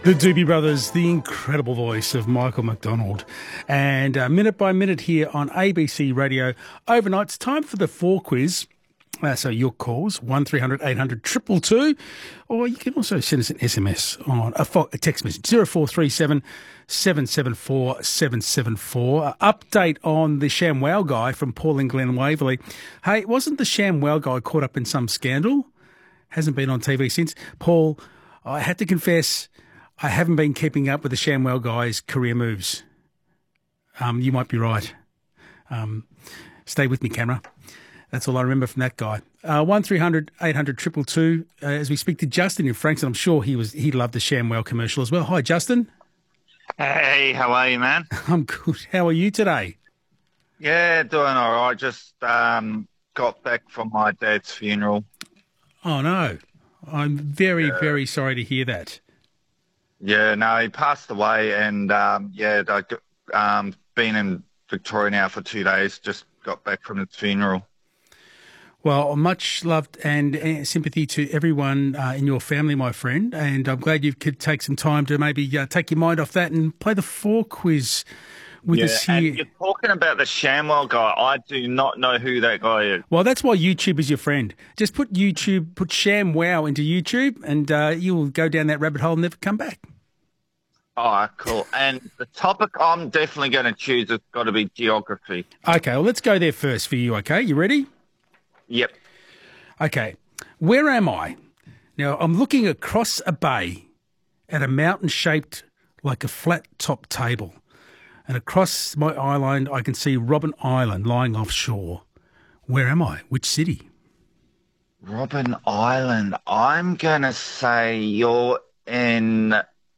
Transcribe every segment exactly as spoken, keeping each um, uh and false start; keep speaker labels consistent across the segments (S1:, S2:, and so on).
S1: The Doobie Brothers, the incredible voice of Michael McDonald. And uh, minute by minute here on A B C Radio overnight. It's time for the four quiz. Uh, so your calls, one three hundred eight hundred two two two, or you can also send us an S M S on a, fo- a text message, zero four three seven seven seven four seven seven four. Uh, update on the ShamWow guy from Paul and Glen Waverley. Hey, wasn't the ShamWow guy caught up in some scandal? Hasn't been on T V since. Paul, I had to confess, I haven't been keeping up with the ShamWow guy's career moves. Um, you might be right. Um, stay with me, camera. That's all I remember from that guy. Uh, one three hundred eight hundred two two two. Uh, as we speak to Justin in Frankston, I'm sure he was he loved the ShamWow commercial as well. Hi, Justin.
S2: Hey, how are you, man?
S1: I'm good. How are you today?
S2: Yeah, doing all right. Just um, got back from my dad's funeral.
S1: Oh no, I'm very
S2: Yeah.
S1: very sorry to hear that.
S2: Yeah, no, he passed away, and um, yeah, I've um, been in Victoria now for two days. Just got back from his funeral.
S1: Well, much loved and uh, sympathy to everyone uh, in your family, my friend. And I'm glad you could take some time to maybe uh, take your mind off that and play the four quiz with
S2: Yeah,
S1: us
S2: and
S1: here.
S2: you're talking about the ShamWow guy. I do not know who that guy is.
S1: Well, that's why YouTube is your friend. Just put YouTube, put ShamWow into YouTube, and uh, you will go down that rabbit hole and never come back.
S2: Oh, cool. And the topic I'm definitely going to choose has got to be geography.
S1: Okay, well, let's go there first for you, okay? You ready?
S2: Yep.
S1: Okay, where am I? Now, I'm looking across a bay at a mountain shaped like a flat-top table. And across my island, I can see Robben Island lying offshore. Where am I? Which city?
S2: Robben Island. I'm going to say you're in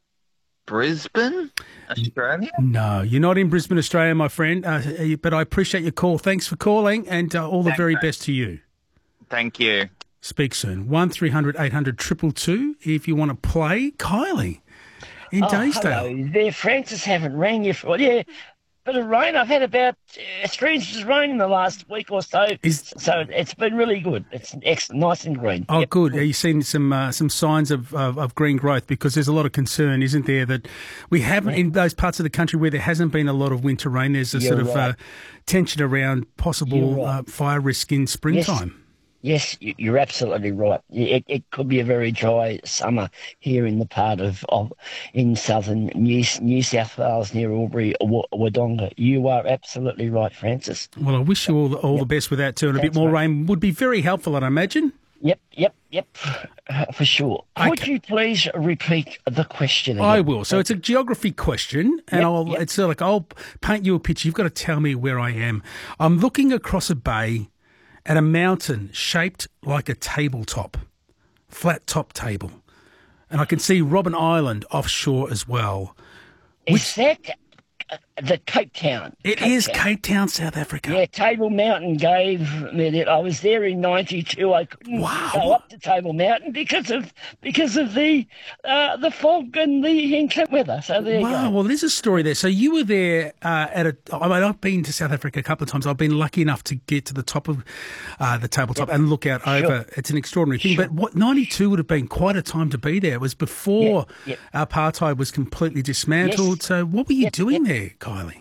S2: Brisbane, Australia?
S1: No, you're not in Brisbane, Australia, my friend, uh, but I appreciate your call. Thanks for calling, and uh, all the
S2: Thanks,
S1: very
S2: mate.
S1: best to you.
S2: Thank you.
S1: Speak soon. one three hundred eight hundred two two two if you want to play. Kylie in
S3: Oh,
S1: Daysdale.
S3: hello there, Francis. Haven't rang you for yeah, bit of rain. I've had about uh, three inches of rain in the last week or so,
S1: Is-
S3: so it's been really good. It's excellent, nice and green.
S1: Oh,
S3: Yep.
S1: good. Are you seeing some uh, some signs of, of, of green growth? Because there's a lot of concern, isn't there, that we haven't, in those parts of the country where there hasn't been a lot of winter rain, there's a
S3: You're
S1: sort of
S3: right.
S1: uh, tension around possible
S3: You're right.
S1: uh, fire risk in springtime.
S3: Yes, you- you're absolutely right. It, it could be a very dry summer here in the part of, of in southern New, New South Wales near Albury, W- Wodonga. You are absolutely right, Francis.
S1: Well, I wish you all, the- all the best with that too, and a bit
S3: That's
S1: more
S3: right.
S1: rain would be very helpful, I'd imagine.
S3: Yep, yep, yep, uh, for sure. Could
S1: Okay.
S3: you please repeat the question again?
S1: I will. So it's a geography question, and
S3: Yep,
S1: I'll,
S3: yep.
S1: it's sort of like I'll paint you a picture. You've got to tell me where I am. I'm looking across a bay at a mountain shaped like a tabletop, flat top table, and I can see Robben Island offshore as well.
S3: Is that uh, the Cape Town?
S1: It
S3: Cape
S1: is
S3: Town.
S1: Cape Town, South Africa.
S3: Yeah, Table Mountain gave me that. I was there in ninety-two. I couldn't
S1: Wow.
S3: go up to Table Mountain because of because of the uh, the fog and the inclement weather. So there you
S1: Wow,
S3: go.
S1: well, there's a story there. So you were there uh, at a. I mean, I've been to South Africa a couple of times. I've been lucky enough to get to the top of uh, the tabletop and look out over. It's an extraordinary thing.
S3: Sure.
S1: But what ninety-two would have been quite a time to be there. It was before
S3: Yeah,
S1: apartheid was completely dismantled.
S3: Yes.
S1: So what were you
S3: Yep,
S1: doing there, Kylie?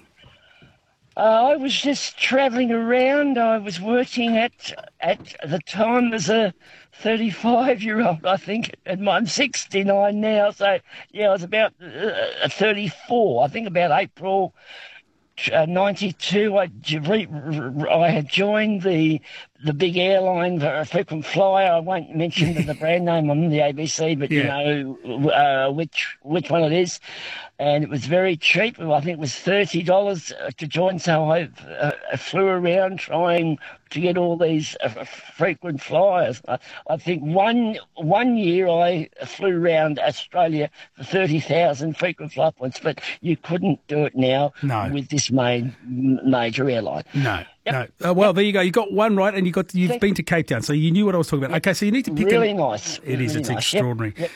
S3: Uh, I was just travelling around. I was working at at the time as a thirty-five-year-old, I think, and I'm sixty-nine now. So yeah, I was about uh, thirty-four. I think about April uh, ninety-two. I j- re- r- I had joined the the big airline, the frequent flyer. I won't mention the, the brand name on the A B C, but
S1: Yeah.
S3: you know uh, which which one it is. And it was very cheap. I think it was thirty dollars to join. So I uh, flew around trying to get all these uh, frequent flyers. I, I think one one year I flew around Australia for thirty thousand frequent fly points, but you couldn't do it now
S1: No.
S3: with this main, major airline.
S1: No,
S3: Yep.
S1: no. Uh, well, there you go. You got one right, and you got you've
S3: Thank-
S1: been to Cape Town, so you knew what I was talking about. Okay, so you need to pick.
S3: Really
S1: a,
S3: nice.
S1: It is.
S3: Really
S1: It's
S3: nice. Yep,
S1: extraordinary.
S3: yep.